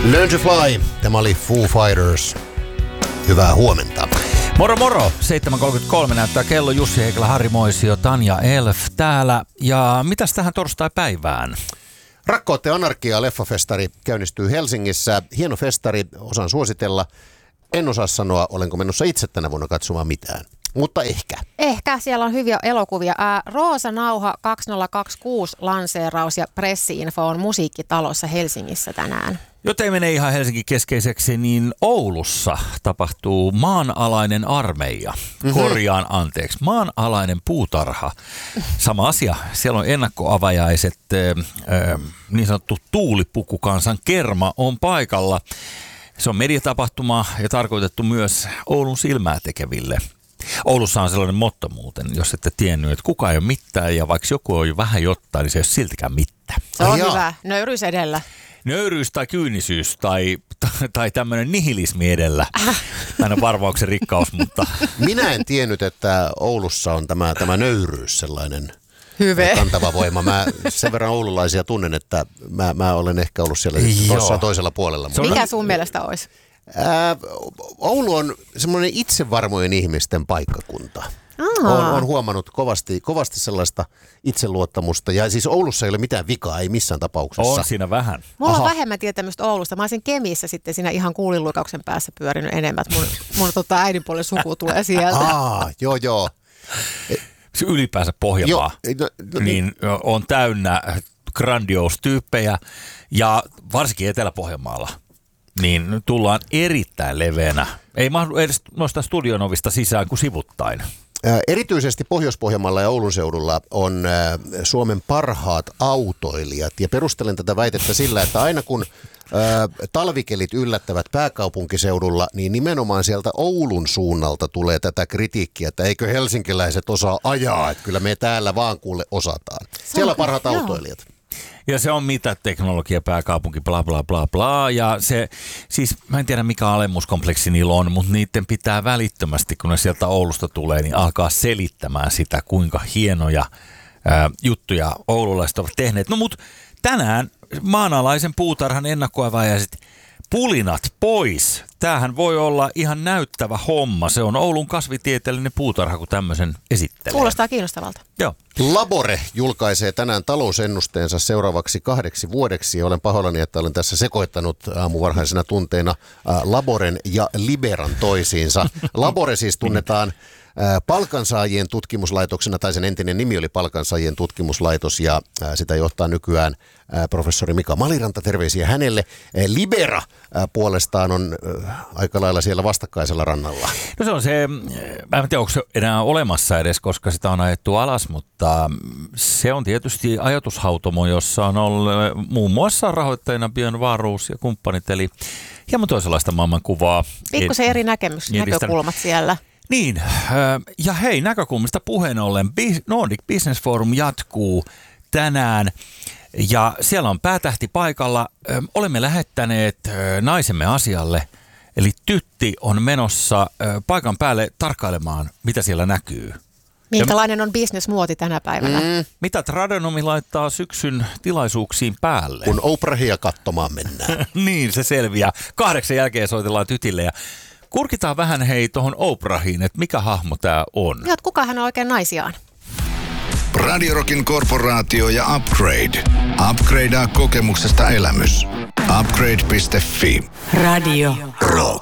Learn to Fly. Tämä oli Foo Fighters. Hyvää huomenta. Moro moro! 7.33 näyttää kello. Jussi Heikelä, Harri Moisio, Tanja Elf täällä. Ja mitäs tähän torstai-päivään? Rakkautta ja anarkia leffafestari käynnistyy Helsingissä. Hieno festari, osaan suositella. En osaa sanoa, olenko menossa itse tänä vuonna katsomaan mitään. Mutta ehkä. Ehkä, siellä on hyviä elokuvia. Roosa Nauha 2026 lanseeraus ja pressi-info on Musiikkitalossa Helsingissä tänään. Joten ei mene ihan Helsingin keskeiseksi, niin Oulussa tapahtuu maanalainen armeija. Korjaan anteeksi, maanalainen puutarha. Sama asia, siellä on ennakkoavajaiset, niin sanottu tuulipukukansan kerma on paikalla. Se on mediatapahtuma ja tarkoitettu myös Oulun silmää tekeville. Oulussa on sellainen motto muuten, jos ette tiennyt, että kukaan ei ole mitään ja vaikka joku on jo vähän jotain, niin se ei ole siltikään mitään. Se on hyvä, nöyryys edellä. Nöyryys tai kyynisyys tai tämmöinen nihilismi edellä. Aina varvauksen rikkaus, mutta... Minä en tiennyt, että Oulussa on tämä nöyryys sellainen Hyve. Kantava voima. Mä sen verran oululaisia tunnen, että mä olen ehkä ollut siellä tuossa toisella puolella. Mikä sun mielestä olisi? Oulu on semmoinen itsevarmojen ihmisten paikkakunta. Olen huomannut kovasti sellaista itseluottamusta. Ja siis Oulussa ei ole mitään vikaa, ei missään tapauksessa. On siinä vähän. Mulla on vähemmän tietämystä Oulusta. Mä olisin Kemissä sitten siinä ihan kuulinluikauksen päässä pyörinyt enemmän. Mun äidinpuolen suku tulee sieltä. Joo. Ylipäänsä Pohjanmaa niin on täynnä grandiose-tyyppejä ja varsinkin Etelä-Pohjanmaalla. Niin tullaan erittäin leveänä. Ei mahdu edes noista studion ovista sisään kuin sivuttain. Erityisesti Pohjois-Pohjanmaalla ja Oulun seudulla on Suomen parhaat autoilijat. Ja perustelen tätä väitettä sillä, että aina kun talvikelit yllättävät pääkaupunkiseudulla, niin nimenomaan sieltä Oulun suunnalta tulee tätä kritiikkiä, että eikö helsinkiläiset osaa ajaa, että kyllä me täällä vaan kuule osataan. Siellä on parhaat autoilijat. Ja se on mitä teknologia, pääkaupunki, bla bla bla bla. Ja se, siis mä en tiedä mikä alemmuuskompleksi niillä on, mutta niiden pitää välittömästi, kun ne sieltä Oulusta tulee, niin alkaa selittämään sitä, kuinka hienoja juttuja oululaiset ovat tehneet. No mut tänään maanalaisen puutarhan ennakkoavajaiset pulinat pois. Tämähän voi olla ihan näyttävä homma. Se on Oulun kasvitieteellinen puutarha, kun tämmöisen esittelee. Kuulostaa kiinnostavalta. Joo. Labore julkaisee tänään talousennusteensa seuraavaksi 2 vuodeksi. Olen pahoillani, että olen tässä sekoittanut aamuvarhaisena tunteina Laboren ja Liberan toisiinsa. Labore siis tunnetaan palkansaajien tutkimuslaitoksena, tai sen entinen nimi oli palkansaajien tutkimuslaitos, ja sitä johtaa nykyään professori Mika Maliranta, terveisiä hänelle. Libera puolestaan on aika lailla siellä vastakkaisella rannalla. No se on se, mä en tiedä onko se enää olemassa edes, koska sitä on ajettu alas, mutta se on tietysti ajatushautomo, jossa on ollut muun muassa rahoittajina Björn Wahlroos ja kumppanit, eli hieman toisenlaista maailmankuvaa. Pikkusen eri näkökulmat siellä. Niin, ja hei, näkökulmista puheen ollen, Nordic Business Forum jatkuu tänään ja siellä on päätähti paikalla. Olemme lähettäneet naisemme asialle, eli Tytti on menossa paikan päälle tarkkailemaan, mitä siellä näkyy. Minkälainen on business-muoti tänä päivänä? Mitä Tradenomi laittaa syksyn tilaisuuksiin päälle? Kun Oprahia katsomaan mennään. Niin, se selviää. 8 jälkeen soitellaan Tytille ja kurkitaan vähän hei tuohon Oprahiin, että mikä hahmo tää on. Joo, kuka hän on oikein naisiaan? Radio Rockin korporaatio ja Upgrade. Upgradea kokemuksesta elämys. Upgrade.fi. Radio Rock.